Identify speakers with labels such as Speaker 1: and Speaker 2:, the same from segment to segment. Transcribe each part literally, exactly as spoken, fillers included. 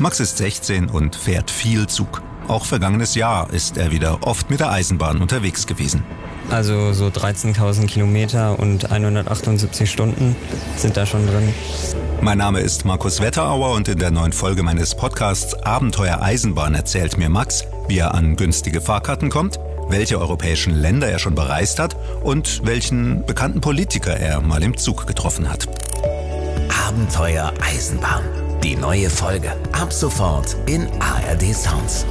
Speaker 1: Max ist sechzehn und fährt viel Zug. Auch vergangenes Jahr ist er wieder oft mit der Eisenbahn unterwegs gewesen.
Speaker 2: Also so dreizehntausend Kilometer und hundertachtundsiebzig Stunden sind da schon drin.
Speaker 1: Mein Name ist Markus Wetterauer und in der neuen Folge meines Podcasts Abenteuer Eisenbahn erzählt mir Max, wie er an günstige Fahrkarten kommt, welche europäischen Länder er schon bereist hat und welchen bekannten Politiker er mal im Zug getroffen hat.
Speaker 3: Abenteuer Eisenbahn. Die neue Folge. Ab sofort in A R D Sounds.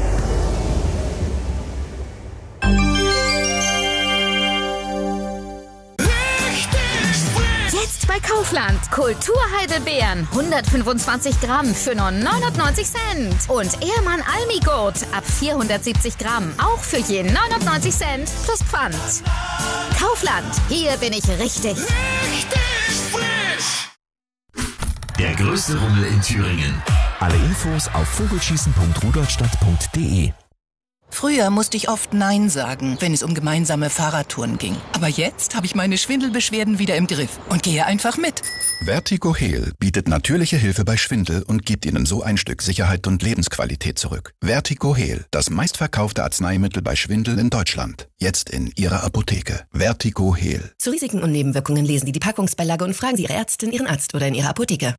Speaker 4: Jetzt bei Kaufland. Kulturheidelbeeren. hundertfünfundzwanzig Gramm für nur neunundneunzig Cent. Und Ehrmann Almigurt ab vierhundertsiebzig Gramm. Auch für je neunundneunzig Cent plus Pfand. Kaufland. Hier bin ich richtig.
Speaker 5: Richtig frisch.
Speaker 3: Der größte Rummel in Thüringen. Alle Infos auf vogelschießen punkt rudolstadt punkt de.
Speaker 6: Früher musste ich oft Nein sagen, wenn es um gemeinsame Fahrradtouren ging. Aber jetzt habe ich meine Schwindelbeschwerden wieder im Griff und gehe einfach mit.
Speaker 7: Vertigo Heal bietet natürliche Hilfe bei Schwindel und gibt Ihnen so ein Stück Sicherheit und Lebensqualität zurück. Vertigo Heal, das meistverkaufte Arzneimittel bei Schwindel in Deutschland. Jetzt in Ihrer Apotheke. Vertigo Heal.
Speaker 8: Zu Risiken und Nebenwirkungen lesen Sie die Packungsbeilage und fragen Sie Ihre Ärztin, Ihren Arzt oder in Ihrer Apotheke.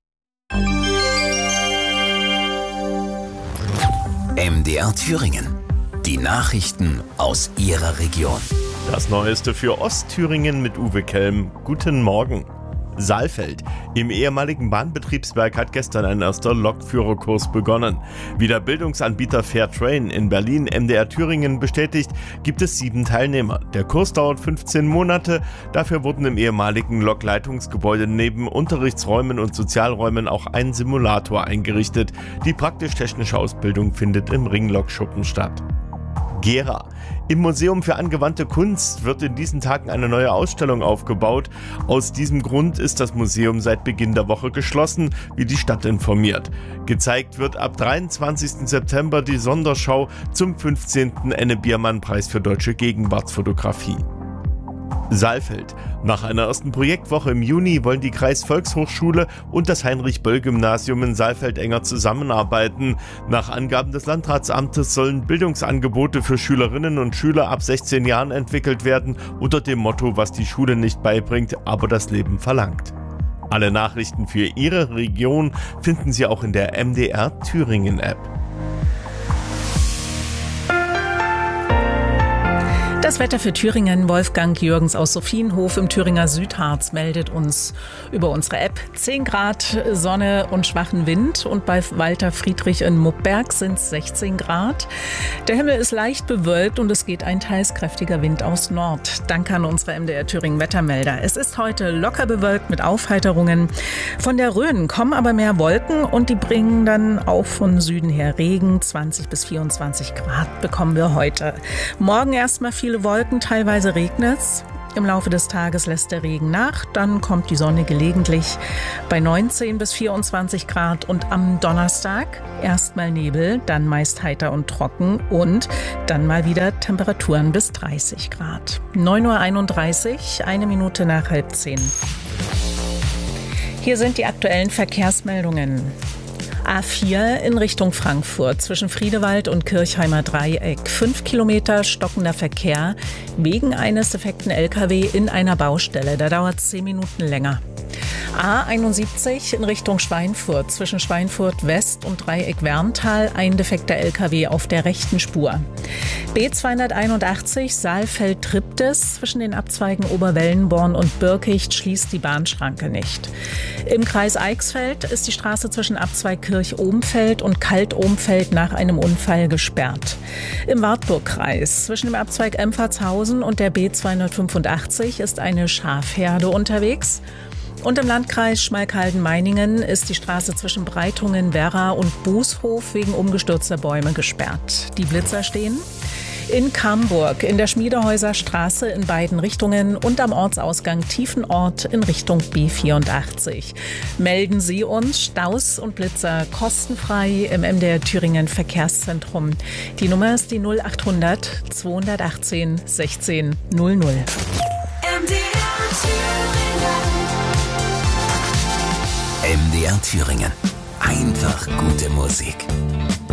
Speaker 3: M D R Thüringen. Die Nachrichten aus Ihrer Region.
Speaker 9: Das Neueste für Ostthüringen mit Uwe Kelm. Guten Morgen. Saalfeld. Im ehemaligen Bahnbetriebswerk hat gestern ein erster Lokführerkurs begonnen. Wie der Bildungsanbieter Fairtrain in Berlin M D R Thüringen bestätigt, gibt es sieben Teilnehmer. Der Kurs dauert fünfzehn Monate. Dafür wurden im ehemaligen Lokleitungsgebäude neben Unterrichtsräumen und Sozialräumen auch ein Simulator eingerichtet. Die praktisch-technische Ausbildung findet im Ringlokschuppen statt. Gera. Im Museum für angewandte Kunst wird in diesen Tagen eine neue Ausstellung aufgebaut. Aus diesem Grund ist das Museum seit Beginn der Woche geschlossen, wie die Stadt informiert. Gezeigt wird ab dreiundzwanzigsten September die Sonderschau zum fünfzehnten Enne-Biermann-Preis für deutsche Gegenwartsfotografie. Saalfeld. Nach einer ersten Projektwoche im Juni wollen die Kreisvolkshochschule und das Heinrich-Böll-Gymnasium in Saalfeld enger zusammenarbeiten. Nach Angaben des Landratsamtes sollen Bildungsangebote für Schülerinnen und Schüler ab sechzehn Jahren entwickelt werden, unter dem Motto, was die Schule nicht beibringt, aber das Leben verlangt. Alle Nachrichten für Ihre Region finden Sie auch in der M D R Thüringen App.
Speaker 10: Das Wetter für Thüringen. Wolfgang Jürgens aus Sophienhof im Thüringer Südharz meldet uns über unsere App. zehn Grad Sonne und schwachen Wind und bei Walter Friedrich in Muppberg sind es sechzehn Grad. Der Himmel ist leicht bewölkt und es geht ein teils kräftiger Wind aus Nord. Danke an unsere M D R Thüringen Wettermelder. Es ist heute locker bewölkt mit Aufheiterungen. Von der Rhön kommen aber mehr Wolken und die bringen dann auch von Süden her Regen. zwanzig bis vierundzwanzig Grad bekommen wir heute. Morgen erstmal viele Wolken, teilweise regnet's. Im Laufe des Tages lässt der Regen nach, dann kommt die Sonne gelegentlich bei neunzehn bis vierundzwanzig Grad und am Donnerstag erstmal Nebel, dann meist heiter und trocken und dann mal wieder Temperaturen bis dreißig Grad. neun Uhr einunddreißig, eine Minute nach halb zehn. Hier sind die aktuellen Verkehrsmeldungen. A vier in Richtung Frankfurt zwischen Friedewald und Kirchheimer Dreieck. Fünf Kilometer stockender Verkehr wegen eines defekten L K W in einer Baustelle. Da dauert es zehn Minuten länger. A einundsiebzig in Richtung Schweinfurt zwischen Schweinfurt West und Dreieck Werntal. Ein defekter L K W auf der rechten Spur. B zweihunderteinundachtzig Saalfeld-Triptis zwischen den Abzweigen Oberwellenborn und Birkicht schließt die Bahnschranke nicht. Im Kreis Eichsfeld ist die Straße zwischen Abzweig Kirch-Ohmfeld und Kalt-Ohmfeld nach einem Unfall gesperrt. Im Wartburgkreis zwischen dem Abzweig Empfatshausen und der B zweihundertfünfundachtzig ist eine Schafherde unterwegs. Und im Landkreis Schmalkalden-Meiningen ist die Straße zwischen Breitungen, Werra und Bußhof wegen umgestürzter Bäume gesperrt. Die Blitzer stehen in Camburg, in der Schmiedehäuser Straße in beiden Richtungen und am Ortsausgang Tiefenort in Richtung B vierundachtzig. Melden Sie uns Staus und Blitzer kostenfrei im M D R Thüringen Verkehrszentrum. Die Nummer ist die null achthundert zweihundertachtzehn sechzehn null null.
Speaker 5: M D R Thüringen.
Speaker 3: M D R Thüringen. Einfach gute Musik.